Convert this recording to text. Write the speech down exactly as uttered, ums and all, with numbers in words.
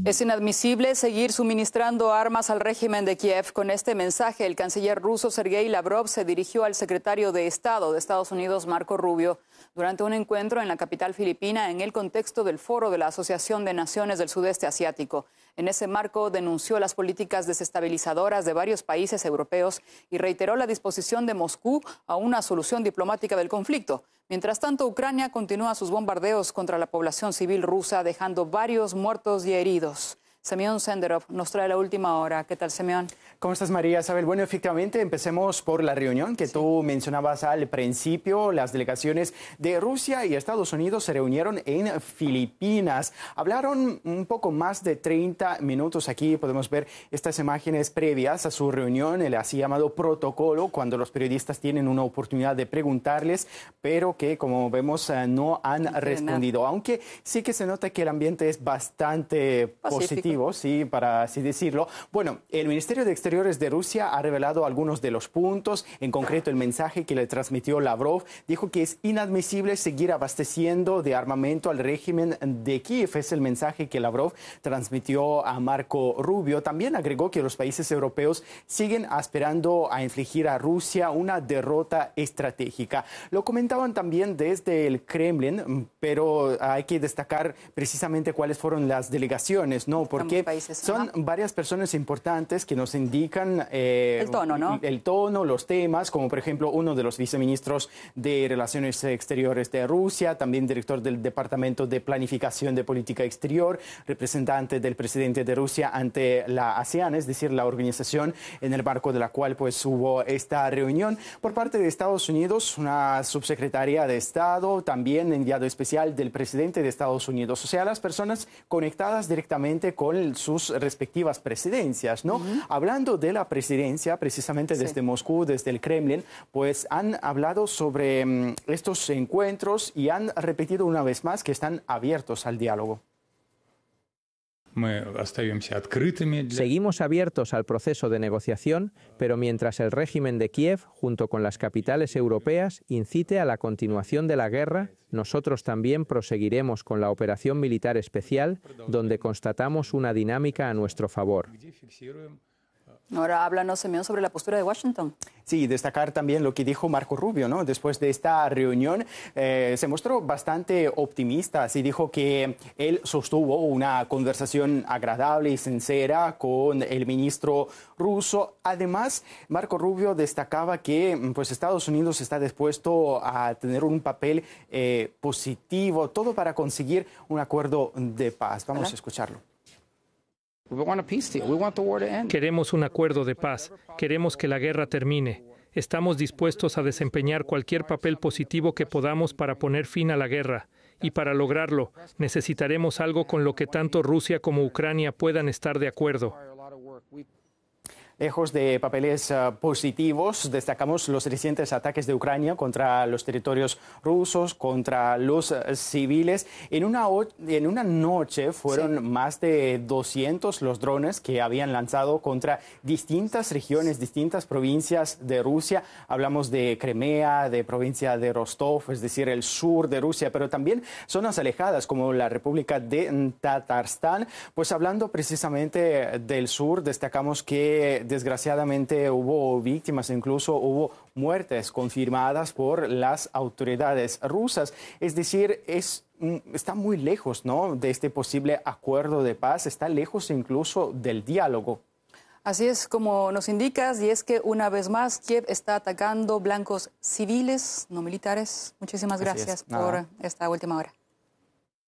Es inadmisible seguir suministrando armas al régimen de Kiev. Con este mensaje, el canciller ruso Sergei Lavrov se dirigió al secretario de Estado de Estados Unidos, Marco Rubio, durante un encuentro en la capital filipina en el contexto del foro de la Asociación de Naciones del Sudeste Asiático. En ese marco denunció las políticas desestabilizadoras de varios países europeos y reiteró la disposición de Moscú a una solución diplomática del conflicto. Mientras tanto, Ucrania continúa sus bombardeos contra la población civil rusa, dejando varios muertos y heridos. Semyon Senderov nos trae la última hora. ¿Qué tal, Semyon? ¿Cómo estás, María Isabel? Bueno, efectivamente, empecemos por la reunión que sí. tú mencionabas al principio. Las delegaciones de Rusia y Estados Unidos se reunieron en Filipinas. Hablaron un poco más de treinta minutos. Aquí podemos ver estas imágenes previas a su reunión, el así llamado protocolo, cuando los periodistas tienen una oportunidad de preguntarles, pero que, como vemos, no han no respondido. Nada. Aunque sí que se nota que el ambiente es bastante Pacífico. positivo. Sí, para así decirlo. Bueno, el Ministerio de Exteriores de Rusia ha revelado algunos de los puntos. En concreto, el mensaje que le transmitió Lavrov dijo que es inadmisible seguir abasteciendo de armamento al régimen de Kiev. Es el mensaje que Lavrov transmitió a Marco Rubio. También agregó que los países europeos siguen aspirando a infligir a Rusia una derrota estratégica. Lo comentaban también desde el Kremlin, pero hay que destacar precisamente cuáles fueron las delegaciones, ¿no? Porque Porque países, son ¿no? varias personas importantes que nos indican eh, el tono, ¿no? El tono, los temas, como por ejemplo uno de los viceministros de Relaciones Exteriores de Rusia, también director del Departamento de Planificación de Política Exterior, representante del presidente de Rusia ante la ASEAN, es decir, la organización en el marco de la cual pues hubo esta reunión. Por parte de Estados Unidos, una subsecretaria de Estado, también enviado especial del presidente de Estados Unidos, o sea, las personas conectadas directamente con sus respectivas presidencias, ¿no? Uh-huh. Hablando de la presidencia, precisamente desde sí. Moscú, desde el Kremlin, pues han hablado sobre um, estos encuentros y han repetido una vez más que están abiertos al diálogo. Seguimos abiertos al proceso de negociación, pero mientras el régimen de Kiev, junto con las capitales europeas, incite a la continuación de la guerra, nosotros también proseguiremos con la operación militar especial, donde constatamos una dinámica a nuestro favor. Ahora háblanos, Semyon, sobre la postura de Washington. Sí, destacar también lo que dijo Marco Rubio, ¿no? Después de esta reunión eh, se mostró bastante optimista. Así dijo que él sostuvo una conversación agradable y sincera con el ministro ruso. Además, Marco Rubio destacaba que pues, Estados Unidos está dispuesto a tener un papel eh, positivo, todo para conseguir un acuerdo de paz. Vamos ¿Hola? a escucharlo. Queremos un acuerdo de paz. Queremos que la guerra termine. Estamos dispuestos a desempeñar cualquier papel positivo que podamos para poner fin a la guerra. Y para lograrlo, necesitaremos algo con lo que tanto Rusia como Ucrania puedan estar de acuerdo. Lejos de papeles uh, positivos, destacamos los recientes ataques de Ucrania contra los territorios rusos, contra los uh, civiles. En una, en una noche fueron sí. más de doscientos los drones que habían lanzado contra distintas regiones, distintas provincias de Rusia. Hablamos de Crimea, de provincia de Rostov, es decir, el sur de Rusia, pero también zonas alejadas como la República de Tatarstán. Pues hablando precisamente del sur, destacamos que desgraciadamente hubo víctimas, incluso hubo muertes confirmadas por las autoridades rusas. Es decir, es, está muy lejos, ¿no?, de este posible acuerdo de paz, está lejos incluso del diálogo. Así es como nos indicas, y es que una vez más Kiev está atacando blancos civiles, no militares. Muchísimas gracias por esta última hora.